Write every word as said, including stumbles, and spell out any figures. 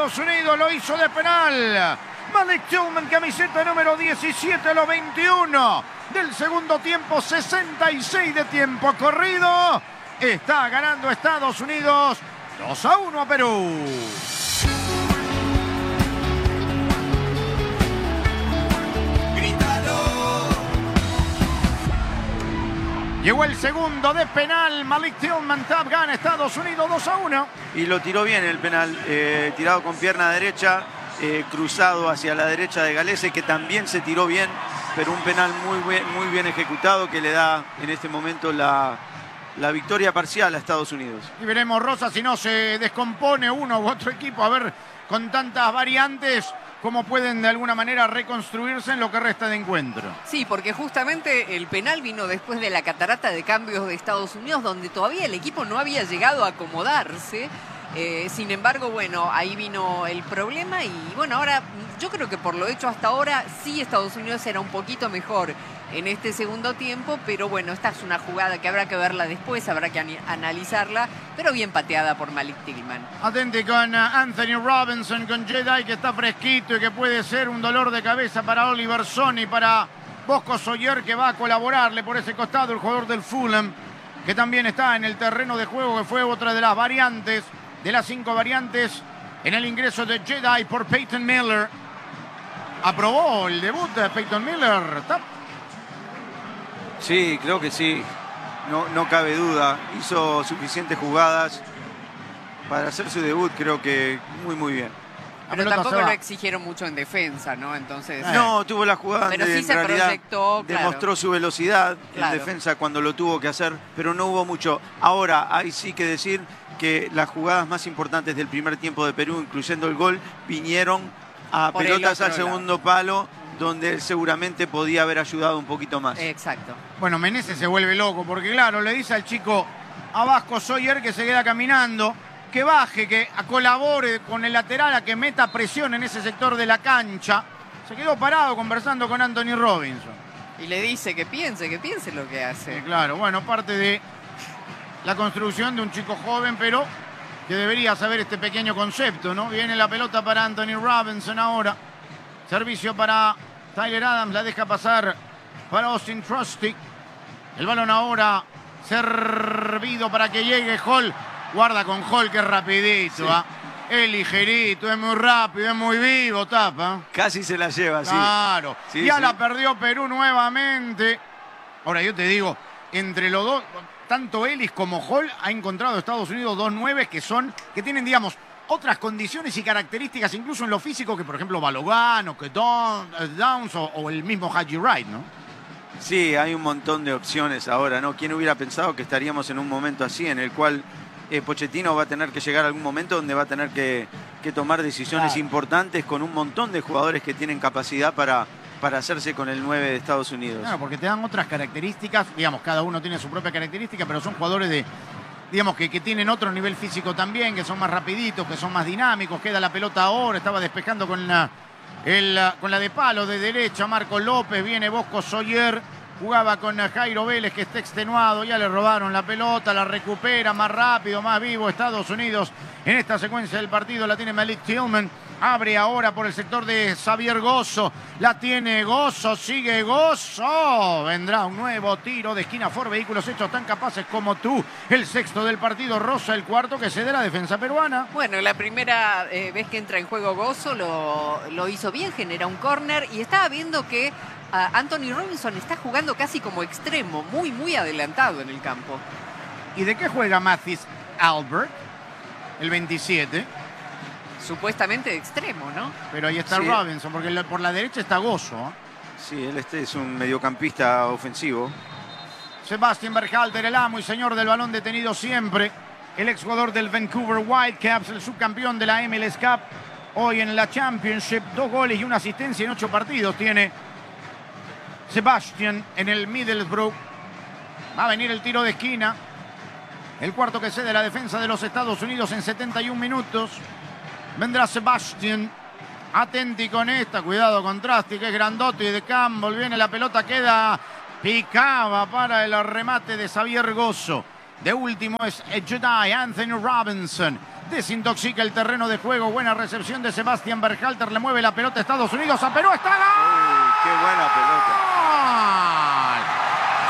Estados Unidos, lo hizo de penal. Malik Tillman, camiseta número diecisiete, los veintiuno del segundo tiempo, sesenta y seis de tiempo corrido. Está ganando Estados Unidos dos a uno a Perú. Llegó el segundo de penal. Malik Tillman, Tap, gana Estados Unidos dos a uno. Y lo tiró bien el penal, eh, tirado con pierna derecha, eh, cruzado hacia la derecha de Galese, que también se tiró bien, pero un penal muy, muy bien ejecutado que le da en este momento la, la victoria parcial a Estados Unidos. Y veremos, Rosa, si no se descompone uno u otro equipo, a ver, con tantas variantes, cómo pueden de alguna manera reconstruirse en lo que resta de encuentro. Sí, porque justamente el penal vino después de la catarata de cambios de Estados Unidos, donde todavía el equipo no había llegado a acomodarse. Eh, sin embargo, bueno, ahí vino el problema y bueno, ahora yo creo que por lo hecho hasta ahora sí Estados Unidos era un poquito mejor en este segundo tiempo, pero bueno, esta es una jugada que habrá que verla después, habrá que analizarla, pero bien pateada por Malik Tillman. Atente con Anthony Robinson, con Jedi, que está fresquito y que puede ser un dolor de cabeza para Oliver Son y para Bosco Sawyer, que va a colaborarle por ese costado, el jugador del Fulham, que también está en el terreno de juego, que fue otra de las variantes, de las cinco variantes, en el ingreso de Jedi por Peyton Miller. ¿Aprobó el debut de Peyton Miller? ¿Tap? Sí, creo que sí, no, no cabe duda. Hizo suficientes jugadas para hacer su debut, creo que muy, muy bien. Pero tampoco lo exigieron mucho en defensa, ¿no? Entonces... No, tuvo la jugada pero donde sí se en realidad proyectó, claro. Demostró su velocidad Claro. en defensa cuando lo tuvo que hacer, pero no hubo mucho. Ahora, hay sí que decir que las jugadas más importantes del primer tiempo de Perú, incluyendo el gol, vinieron a Por pelotas al lado. segundo palo, donde él seguramente podía haber ayudado un poquito más. Exacto. Bueno, Meneses se vuelve loco, porque claro, le dice al chico a Vasco Sawyer que se queda caminando, que baje, que colabore con el lateral, a que meta presión en ese sector de la cancha. Se quedó parado conversando con Anthony Robinson. Y le dice que piense, que piense lo que hace. Sí, claro, bueno, parte de la construcción de un chico joven, pero que debería saber este pequeño concepto, ¿no? Viene la pelota para Anthony Robinson ahora. Servicio para Tyler Adams, la deja pasar para Austin Trusty. El balón ahora servido para que llegue Hall. Guarda con Hall, que es rapidito, Sí. ¿ah? Es ligerito, es muy rápido, es muy vivo, tapa. Casi se la lleva, sí. Claro. Sí, ya sí. la perdió Perú nuevamente. Ahora yo te digo, entre los dos, tanto Ellis como Hall, ha encontrado Estados Unidos dos nueves que son, que tienen, digamos, otras condiciones y características, incluso en lo físico, que por ejemplo Balogun o que Don- Downs o, o el mismo Haji Wright, ¿no? Sí, hay un montón de opciones ahora, ¿no? ¿Quién hubiera pensado que estaríamos en un momento así, en el cual eh, Pochettino va a tener que llegar a algún momento donde va a tener que, que tomar decisiones Claro. importantes con un montón de jugadores que tienen capacidad para, para hacerse con el nueve de Estados Unidos? Claro, porque te dan otras características, digamos, cada uno tiene su propia característica, pero son jugadores de, digamos, que, que tienen otro nivel físico también, que son más rapiditos, que son más dinámicos. Queda la pelota ahora, estaba despejando con la, el, con la de palo de derecha Marco López, viene Bosco Sawyer, jugaba con Jairo Vélez, que está extenuado, ya le robaron la pelota, la recupera más rápido, más vivo Estados Unidos en esta secuencia del partido. La tiene Malik Tillman, abre ahora por el sector de Xavier Gozo, la tiene Gozo, sigue Gozo, vendrá un nuevo tiro de esquina por vehículos hechos tan capaces como tú. El sexto del partido, Rosa, el cuarto que cede la defensa peruana. Bueno, la primera eh, vez que entra en juego Gozo lo, lo hizo bien, genera un córner y estaba viendo que uh, Anthony Robinson está jugando casi como extremo, muy, muy adelantado en el campo. ¿Y de qué juega Mathis Albert? El veintisiete. Supuestamente de extremo, ¿no? Pero ahí está Sí. Robinson, porque la- por la derecha está Gozo. ¿eh? Sí, él este es un mediocampista ofensivo. Sebastian Berhalter, el amo y señor del balón detenido siempre. El exjugador del Vancouver Whitecaps, el subcampeón de la M L S Cup. Hoy en la Championship, dos goles y una asistencia en ocho partidos tiene Sebastian en el Middlesbrough. Va a venir el tiro de esquina. El cuarto que cede la defensa de los Estados Unidos en setenta y un minutos. Vendrá Sebastian. Atenti con esta. Cuidado con Trusty, que es grandote, y de Campbell. Viene la pelota, queda picaba para el remate de Xavier Gozo. De último es Jedi Anthony Robinson. desintoxica el terreno de juego. Buena recepción de Sebastián Berhalter. Le mueve la pelota a Estados Unidos. A Perú está. ¡Gol! Uy, qué buena pelota.